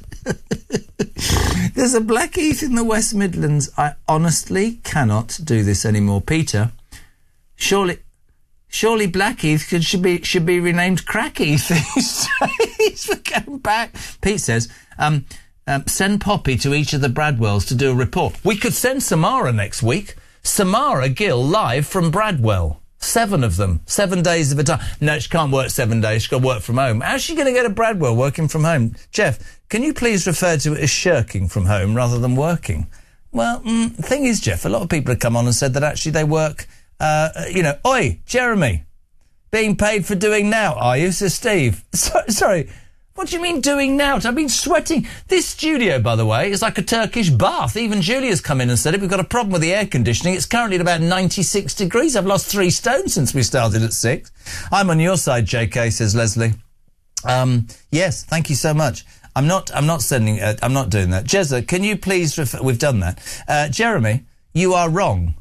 There's a Blackheath in the West Midlands. I honestly cannot do this anymore. Peter, surely... Surely Blackheath could, should be should be renamed Crackheath these days for going back. Pete says, um, um, send Poppy to each of the Bradwells to do a report. We could send Samara next week. Samara Gill live from Bradwell. Seven of them. Seven days of a time. No, she can't work seven days. She's got to work from home. How's she going to get a Bradwell working from home? Jeff, can you please refer to it as shirking from home rather than working? Well, mm, the thing is, Jeff, a lot of people have come on and said that actually they work... Uh, you know, oi, Jeremy, being paid for doing now, are you? Says Steve. So, sorry, what do you mean doing now? I've been sweating. This studio, by the way, is like a Turkish bath. Even Julia's come in and said it. We've got a problem with the air conditioning. It's currently at about ninety-six degrees. I've lost three stone since we started at six. I'm on your side, J K, says Leslie. Um, yes, thank you so much. I'm not, I'm not sending, uh, I'm not doing that. Jezza, can you please refer, we've done that. Uh, Jeremy, you are wrong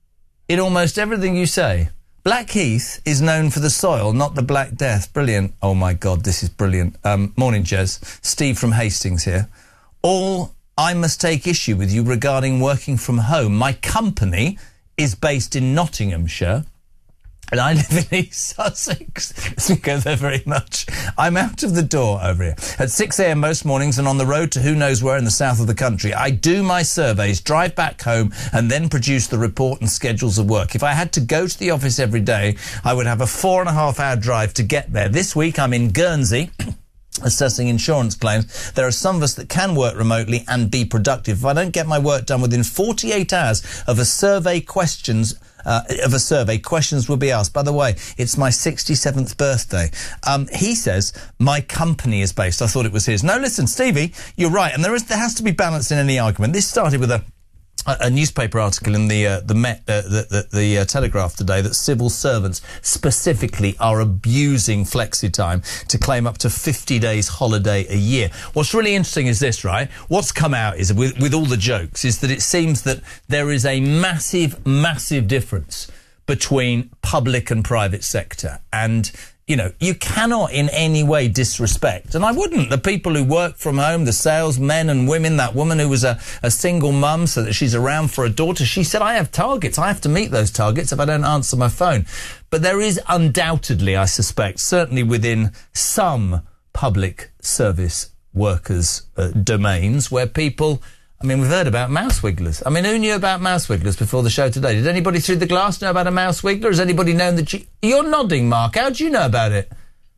in almost everything you say. Blackheath is known for the soil, not the Black Death. Brilliant. Oh, my God, this is brilliant. Um, morning, Jez. Steve from Hastings here. All I must take issue with you regarding working from home. My company is based in Nottinghamshire, and I live in East Sussex. Doesn't go there very much. I'm out of the door over here at six a.m. most mornings and on the road to who knows where in the south of the country. I do my surveys, drive back home, and then produce the report and schedules of work. If I had to go to the office every day, I would have a four and a half hour drive to get there. This week I'm in Guernsey assessing insurance claims. There are some of us that can work remotely and be productive. If I don't get my work done within forty-eight hours of a survey questions Uh, of a survey, questions will be asked. By the way, it's my sixty-seventh birthday. Um, he says, my company is based. I thought it was his. No, listen, Stevie, you're right. And there is, there has to be balance in any argument. This started with a, a, a newspaper article in the, uh, the Met, uh, the, the, the uh, Telegraph today that civil servants specifically are abusing flexi time to claim up to fifty days holiday a year. What's really interesting is this, right? What's come out is, with, with all the jokes, is that it seems that there is a massive, massive difference between public and private sector. And, you know, you cannot in any way disrespect, and I wouldn't, the people who work from home, the salesmen and women, that woman who was a, a single mum so that she's around for a daughter. She said, I have targets. I have to meet those targets if I don't answer my phone. But there is undoubtedly, I suspect, certainly within some public service workers' uh, domains where people... I mean, we've heard about mouse wigglers. I mean, who knew about mouse wigglers before the show today? Did anybody through the glass know about a mouse wiggler? Has anybody known that you... You're nodding, Mark. How do you know about it?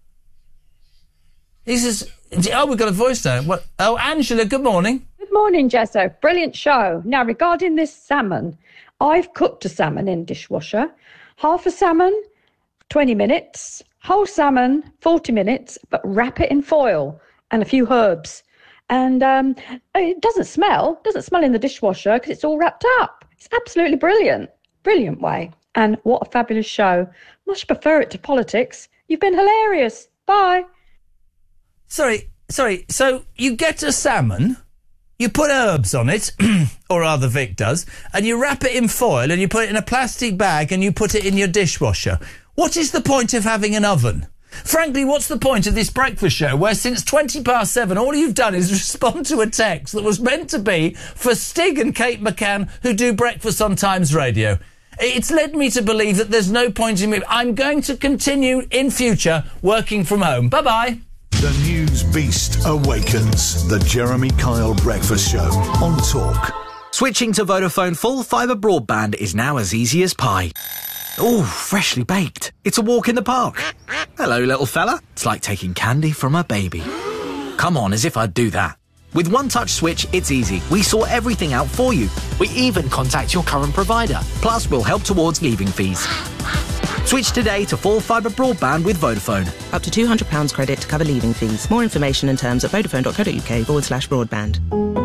He says... Oh, we've got a voice now. What? Oh, Angela, good morning. Good morning, Jezzo. Brilliant show. Now, regarding this salmon, I've cooked a salmon in dishwasher. Half a salmon, twenty minutes. Whole salmon, forty minutes, but wrap it in foil and a few herbs. And um, it doesn't smell. doesn't smell in the dishwasher because it's all wrapped up. It's absolutely brilliant. Brilliant way. And what a fabulous show. Much prefer it to politics. You've been hilarious. Bye. Sorry, sorry. So you get a salmon, you put herbs on it, or rather Vic does, and you wrap it in foil and you put it in a plastic bag and you put it in your dishwasher. What is the point of having an oven? Frankly, what's the point of this breakfast show where since twenty past seven all you've done is respond to a text that was meant to be for Stig and Kate McCann who do Breakfast on Times Radio? It's led me to believe that there's no point in me. I'm going to continue in future working from home. Bye-bye. The news beast awakens. The Jeremy Kyle Breakfast Show on Talk. Switching to Vodafone full fibre broadband is now as easy as pie. Ooh, freshly baked. It's a walk in the park. Hello, little fella. It's like taking candy from a baby. Come on, as if I'd do that. With One Touch Switch, it's easy. We sort everything out for you. We even contact your current provider. Plus, we'll help towards leaving fees. Switch today to full fibre broadband with Vodafone. Up to two hundred pounds credit to cover leaving fees. More information and terms at vodafone.co.uk forward slash broadband.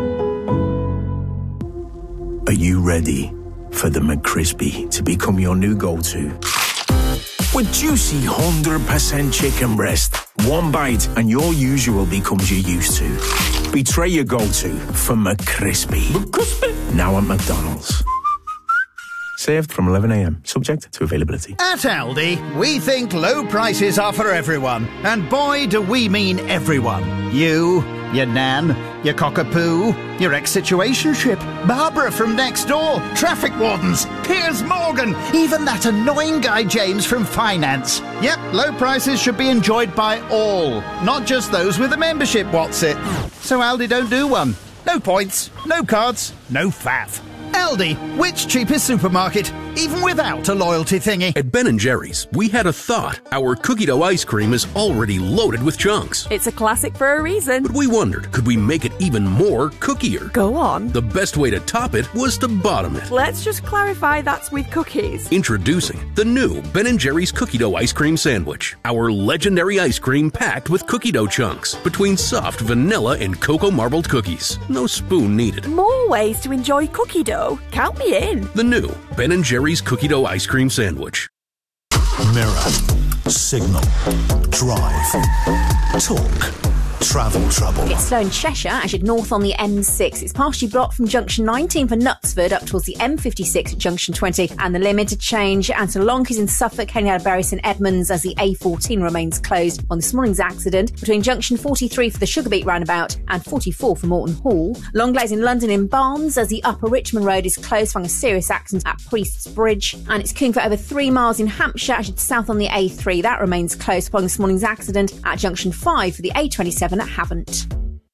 Are you ready for the McCrispy to become your new go-to? With juicy one hundred percent chicken breast, one bite and your usual becomes your used to. Betray your go-to for McCrispy. McCrispy. Now at McDonald's. Served from eleven a m, subject to availability. At Aldi, we think low prices are for everyone. And boy, do we mean everyone. You, your nan, your cockapoo, your ex-situationship, Barbara from next door, traffic wardens, Piers Morgan, even that annoying guy James from finance. Yep, low prices should be enjoyed by all, not just those with a membership, what's it? So Aldi don't do one. No points, no cards, no faff. Aldi, which cheapest supermarket, even without a loyalty thingy? At Ben and Jerry's, we had a thought. Our cookie dough ice cream is already loaded with chunks. It's a classic for a reason. But we wondered, could we make it even more cookier? Go on. The best way to top it was to bottom it. Let's just clarify that's with cookies. Introducing the new Ben and Jerry's cookie dough ice cream sandwich. Our legendary ice cream packed with cookie dough chunks between soft vanilla and cocoa marbled cookies. No spoon needed. More ways to enjoy cookie dough. Count me in. The new Ben and Jerry's cookie dough ice cream sandwich. Mirror, signal, drive, talk, travel trouble. It's slow in Cheshire as you're north on the M six. It's partially blocked from junction nineteen for Knutsford up towards the M fifty-six at junction twenty. And the limited change and to Lonkers in Suffolk heading out of Bury St Edmunds as the A fourteen remains closed on this morning's accident between junction forty-three for the Sugarbeet roundabout and forty-four for Morton Hall. Long delays in London in Barnes as the Upper Richmond Road is closed following a serious accident at Priest's Bridge. And it's queuing for over three miles in Hampshire as you're south on the A three. That remains closed following this morning's accident at junction five for the A twenty-seven at Havant.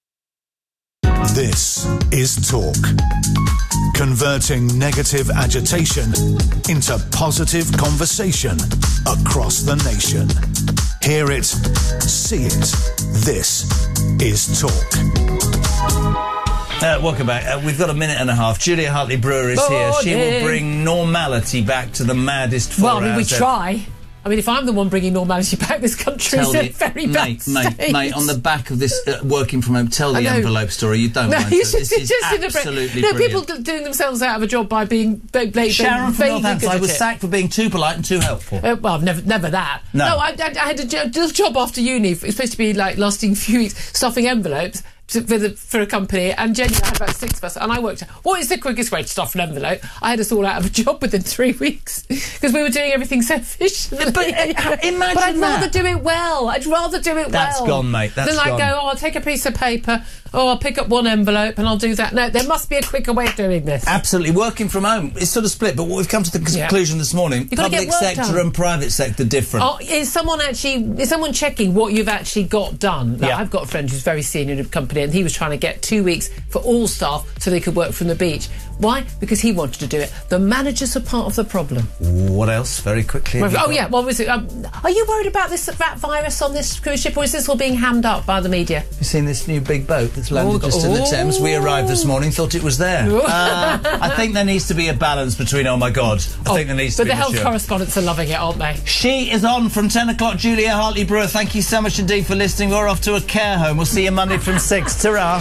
This is Talk. Converting negative agitation into positive conversation across the nation. Hear it, see it. This is Talk. Uh, welcome back. Uh, we've got a minute and a half. Julia Hartley-Brewer is here. She will bring normality back to the maddest four Well, I mean, we hours try. I mean, if I'm the one bringing normality back, this country is in a very bad mate, state. Mate, mate, on the back of this uh, working from home, tell the I know. envelope story. You don't No, mind. you So just, this is just absolutely no, brilliant. people d- doing themselves out of a job by being b- b- Sharon from vaguely Northampton, good I at was it. sacked for being too polite and too helpful. Uh, well, never, never that. No. I, I, I had a jo- little job after uni. It was supposed to be like lasting a few weeks, stuffing envelopes to, for, the, for a company. And genuinely, I had about six of us, and I worked out what is the quickest way to stuff an envelope. I had us all out of a job within three weeks because we were doing everything so efficiently. But uh, imagine But I'd that. rather do it well. I'd rather do it That's well. gone, mate. That's Than like gone. go, oh, I'll take a piece of paper oh, I'll pick up one envelope and I'll do that. No, there must be a quicker way of doing this. Absolutely. Working from home, it's sort of split, but what we've come to the Yeah. conclusion this morning, You've gotta public get work sector done. and private sector different. Oh, is someone actually, is someone checking what you've actually got done? Like, Yeah. I've got a friend who's very senior in a company and he was trying to get two weeks for all staff so they could work from the beach. Why? Because he wanted to do it. The managers are part of the problem. What else? Very quickly. have you Oh, got? yeah, what was it? Um, are you worried about this rat virus on this cruise ship, or is this all being hammed up by the media? You've seen this new big boat that's landed Oh, just in the oh. Thames. We arrived this morning, thought it was there. Oh. uh, I think there needs to be a balance between, oh my God, I Oh, think there needs to but be the health mature. correspondents are loving it, aren't they? She is on from ten o'clock, Julia Hartley-Brewer. Thank you so much indeed for listening. We're off to a care home. We'll see you Monday from six. Ta-ra.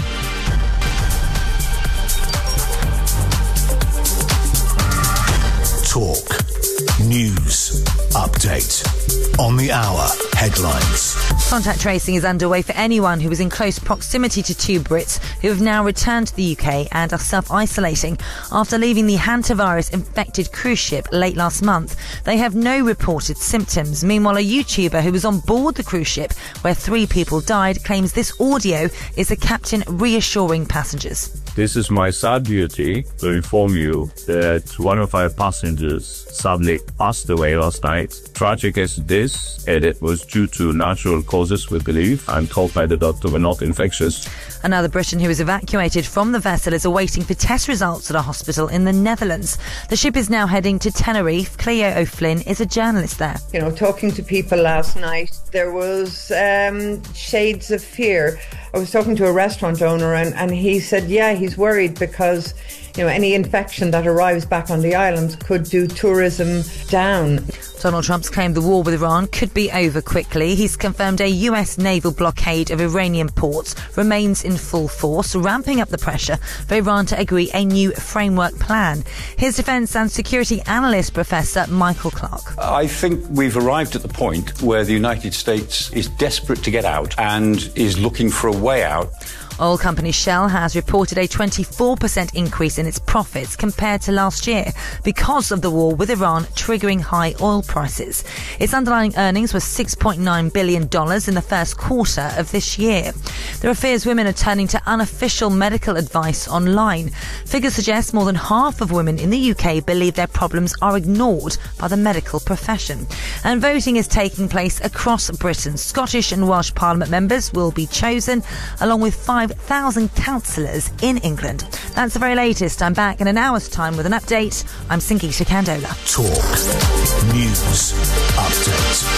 Talk. News. Update. On the hour. Headlines. Contact tracing is underway for anyone who was in close proximity to two Brits who have now returned to the U K and are self-isolating after leaving the hantavirus-infected cruise ship late last month. They have no reported symptoms. Meanwhile, a YouTuber who was on board the cruise ship where three people died claims this audio is the captain reassuring passengers. This is my sad duty to inform you that one of our passengers sadly passed away last night. Tragic as it is, and it was due to natural causes, we believe. I'm told by the doctor we're not infectious. Another Briton who was evacuated from the vessel is awaiting for test results at a hospital in the Netherlands. The ship is now heading to Tenerife. Cleo O'Flynn is a journalist there. You know, talking to people last night, there was um, shades of fear. I was talking to a restaurant owner and, and he said, yeah, he's worried because, you know, any infection that arrives back on the island could do tourism down. Donald Trump's claimed the war with Iran could be over quickly. He's confirmed a U S naval blockade of Iranian ports remains in full force, ramping up the pressure for Iran to agree a new framework plan. Here's defence and security analyst Professor Michael Clark. I think we've arrived at the point where the United States is desperate to get out and is looking for a way out. Oil company Shell has reported a twenty-four percent increase in its profits compared to last year because of the war with Iran triggering high oil prices. Its underlying earnings were six point nine billion dollars in the first quarter of this year. There are fears women are turning to unofficial medical advice online. Figures suggest more than half of women in the U K believe their problems are ignored by the medical profession. And voting is taking place across Britain. Scottish and Welsh Parliament members will be chosen, along with five thousand councillors in England. That's the very latest. I'm back in an hour's time with an update. I'm Sangeeta Kandola. Talk. News. Update.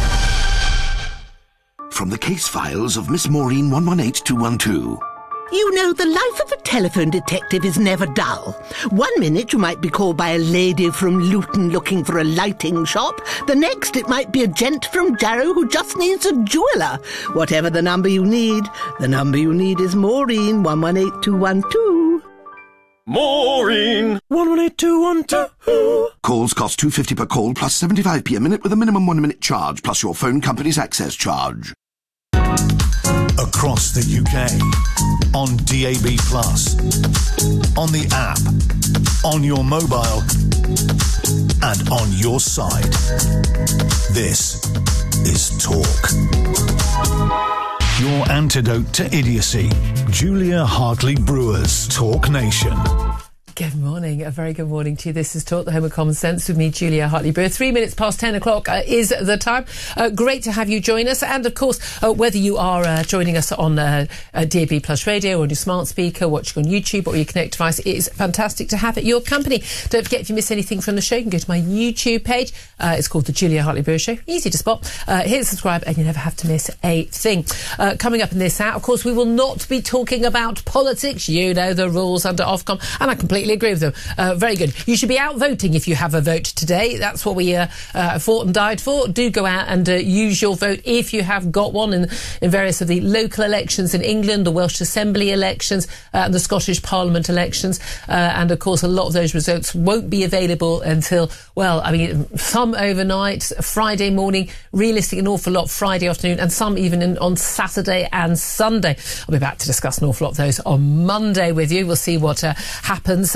From the case files of Miss Maureen one one eight two one two. You know, the life of a telephone detective is never dull. One minute you might be called by a lady from Luton looking for a lighting shop. The next it might be a gent from Jarrow who just needs a jeweller. Whatever the number you need, the number you need is Maureen one one eight two one two. Maureen one one eight two one two. Calls cost two pounds fifty per call plus seventy-five p a minute with a minimum one minute charge plus your phone company's access charge. Across the U K. On D A B plus. On the app. On your mobile. And on your side. This is Talk. Your antidote to idiocy. Julia Hartley-Brewer's Talk Nation. Good morning, a very good morning to you. This is Talk, the home of common sense with me, Julia Hartley-Brewer. Three minutes past ten o'clock uh, is the time. Uh, great to have you join us. And of course, uh, whether you are uh, joining us on uh, uh, D A B Plus Radio or on your smart speaker, watching on YouTube or your Connect device, it is fantastic to have at your company. Don't forget, if you miss anything from the show, you can go to my YouTube page. Uh, it's called The Julia Hartley-Brewer Show. Easy to spot. Uh, hit subscribe and you never have to miss a thing. Uh, coming up in this hour, of course, we will not be talking about politics. You know the rules under Ofcom, and I completely agree with them. Uh, very good. You should be out voting if you have a vote today. That's what we uh, uh, fought and died for. Do go out and uh, use your vote if you have got one in, in various of the local elections in England, the Welsh Assembly elections, uh, and the Scottish Parliament elections. Uh, and of course, a lot of those results won't be available until, well, I mean, some overnight, Friday morning, realistic an awful lot Friday afternoon, and some even in, on Saturday and Sunday. I'll be back to discuss an awful lot of those on Monday with you. We'll see what uh, happens.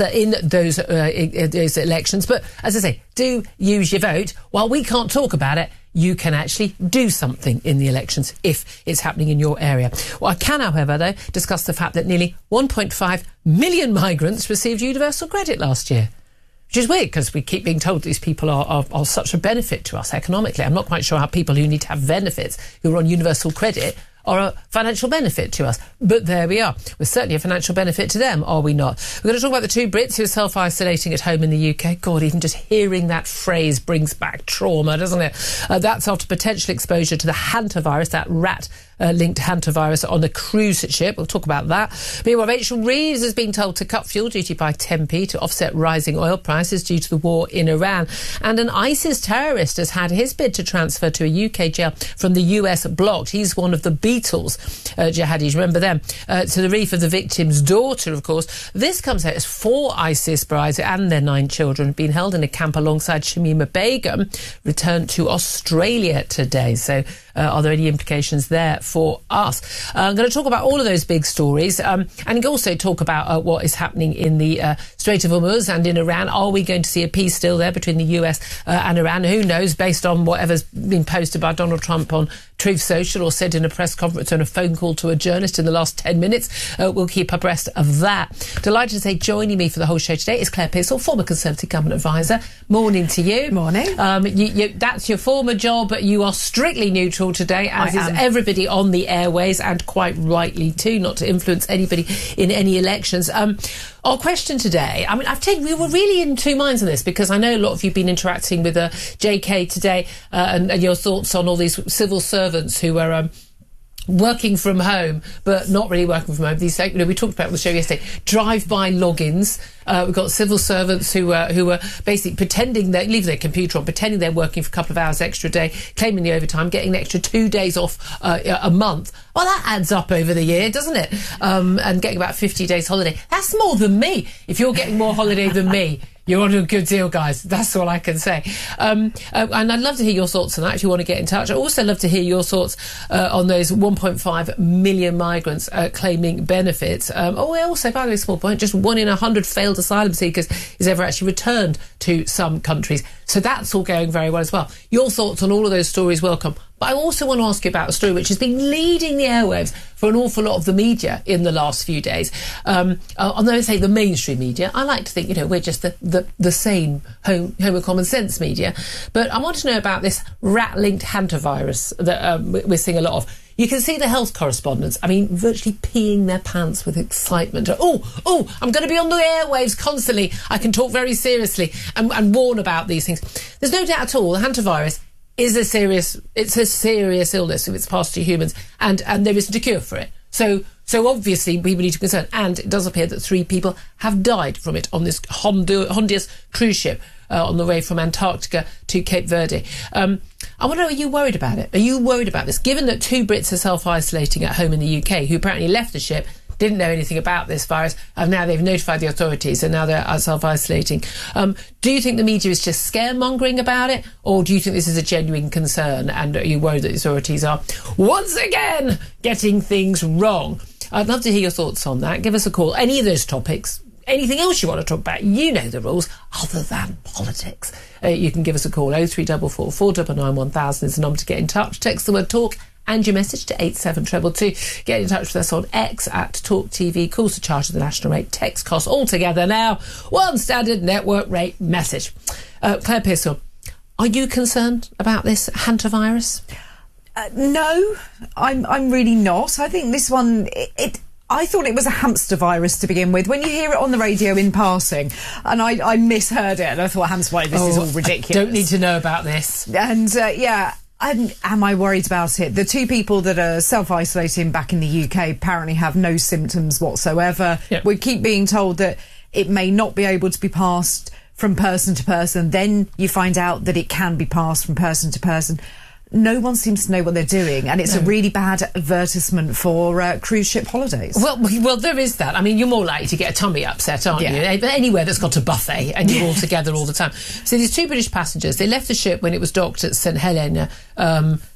uh, in those, uh, in those elections. But as I say, do use your vote. While we can't talk about it, you can actually do something in the elections if it's happening in your area. Well, I can, however, though, discuss the fact that nearly one point five million migrants received universal credit last year. Which is weird, because we keep being told these people are, are, are such a benefit to us economically. I'm not quite sure how people who need to have benefits, who are on universal credit, are a financial benefit to us. But there we are. We're certainly a financial benefit to them, are we not? We're going to talk about the two Brits who are self-isolating at home in the U K. God, even just hearing that phrase brings back trauma, doesn't it? Uh, that's after potential exposure to the hantavirus, that rat Uh, linked hantavirus on a cruise ship. We'll talk about that. Meanwhile, Rachel Reeves has been told to cut fuel duty by ten p to offset rising oil prices due to the war in Iran. And an ISIS terrorist has had his bid to transfer to a U K jail from the U S blocked. He's one of the Beatles uh, jihadis, remember them, uh, to the relief of the victim's daughter, of course. This comes out as four ISIS brides and their nine children have been held in a camp alongside Shamima Begum, returned to Australia today. So uh, are there any implications there for us? Uh, I'm going to talk about all of those big stories um, and also talk about uh, what is happening in the uh, Strait of Hormuz and in Iran. Are we going to see a peace still there between the U S uh, and Iran? Who knows, based on whatever's been posted by Donald Trump on Truth Social or said in a press conference on a phone call to a journalist in the last ten minutes. Uh, we'll keep abreast of that. Delighted to say joining me for the whole show today is Claire Pearsall, former Conservative Government Advisor. Morning to you. Morning. Um, you, you, that's your former job, but you are strictly neutral today, as is everybody on the airways, and quite rightly too, not to influence anybody in any elections. Um, our question today, I mean, I've taken, we were really in two minds on this, because I know a lot of you have been interacting with uh, J K today uh, and, and your thoughts on all these civil servants who are um, working from home, but not really working from home. These, you know, we talked about on the show yesterday, drive-by logins. Uh, we've got civil servants who uh, who are basically pretending they leave their computer on, pretending they're working for a couple of hours extra a day, claiming the overtime, getting an extra two days off uh, a month. Well, that adds up over the year, doesn't it? Um, and getting about fifty days holiday. That's more than me. If you're getting more holiday than me, you're on a good deal, guys. That's all I can say. Um, uh, and I'd love to hear your thoughts on that if you want to get in touch. I'd also love to hear your thoughts uh, on those one point five million migrants uh, claiming benefits. Um, oh, also, by the way, small point, just one in a hundred failed asylum seekers is ever actually returned to some countries. So that's all going very well as well. Your thoughts on all of those stories, welcome. But I also want to ask you about a story which has been leading the airwaves for an awful lot of the media in the last few days. Um, uh, although I say the mainstream media, I like to think, you know, we're just the, the, the same home, home of common sense media. But I want to know about this rat-linked hantavirus that um, we're seeing a lot of. You can see the health correspondents, I mean, virtually peeing their pants with excitement. Oh, oh, I'm going to be on the airwaves constantly. I can talk very seriously and, and warn about these things. There's no doubt at all the hantavirus is a serious, it's a serious illness if it's passed to humans, and, and there isn't a cure for it. So, so obviously people need to be concerned. And it does appear that three people have died from it on this Hondu- Honduras cruise ship uh, on the way from Antarctica to Cape Verde. Um, I wonder, are you worried about it? Are you worried about this? Given that two Brits are self-isolating at home in the U K, who apparently left the ship, didn't know anything about this virus, and now they've notified the authorities, and now they're self-isolating. Um, do you think the media is just scaremongering about it, or do you think this is a genuine concern, and are you worried that the authorities are, once again, getting things wrong? I'd love to hear your thoughts on that. Give us a call. Any of those topics, anything else you want to talk about, you know the rules, other than politics. Uh, you can give us a call. oh three four four, four nine nine, one thousand is the number to get in touch. Text the word talk and your message to eight seven two two two. Get in touch with us on X at Talk T V. Calls to charge of the national rate. Text costs altogether now. One standard network rate message. Uh, Claire Pearsall, are you concerned about this hantavirus? Uh, no, I'm I'm really not. I think this one, it, it I thought it was a hamster virus to begin with. When you hear it on the radio in passing, and I, I misheard it, and I thought, hamster virus, this oh, is all ridiculous. I don't need to know about this. And uh, yeah. I'm, am I worried about it? The two people that are self-isolating back in the U K apparently have no symptoms whatsoever. Yep. We keep being told that it may not be able to be passed from person to person. Then you find out that it can be passed from person to person. No one seems to know what they're doing, and it's no. a really bad advertisement for uh, cruise ship holidays. Well, well, there is that. I mean, you're more likely to get a tummy upset, aren't yeah. you? Anywhere that's got a buffet and you're all together all the time. So these two British passengers, they left the ship when it was docked at Saint Helena um,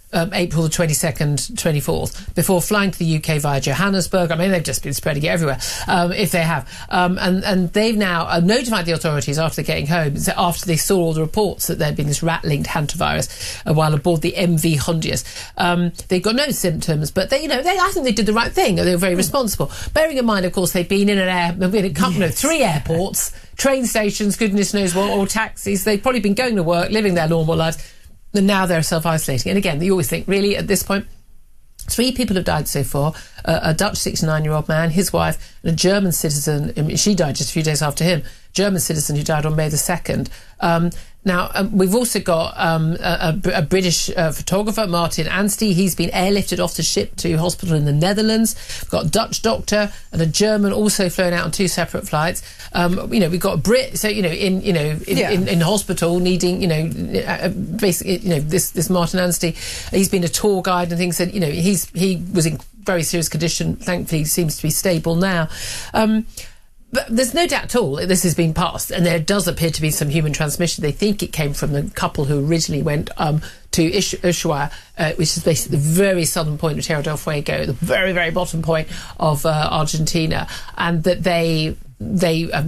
Um, April the twenty-second, twenty-fourth, before flying to the U K via Johannesburg. I mean, they've just been spreading it everywhere, um, if they have. Um, and, and they've now uh, notified the authorities after they're getting home, after they saw all the reports that there'd been this rat-linked hantavirus uh, while aboard the M V Hondius. Um, they've got no symptoms, but they, you know, they, I think they did the right thing. They were very responsible. Bearing in mind, of course, they've been in an air, they've been in a couple, yes. no, three airports, train stations, goodness knows what, or taxis. They've probably been going to work, living their normal lives. And now they're self-isolating. And again, you always think, really, at this point, three people have died so far. Uh, a Dutch sixty-nine-year-old man, his wife, and a German citizen. I mean, she died just a few days after him. German citizen who died on May the second. Um, now, um, we've also got um, a, a, a British uh, photographer, Martin Anstey. He's been airlifted off the ship to hospital in the Netherlands. We've got a Dutch doctor and a German also flown out on two separate flights. Um, you know, we've got a Brit, so, you know, in, you know, in, yeah. in, in hospital needing, you know, uh, basically, you know, this, this Martin Anstey, he's been a tour guide and things that, you know, he's, he was in very serious condition. Thankfully, he seems to be stable now. Um, But there's no doubt at all this has been passed, and there does appear to be some human transmission. They think it came from the couple who originally went um, to Ish- Ushuaia, uh, which is basically the very southern point of Tierra del Fuego, the very, very bottom point of uh, Argentina, and that they they um,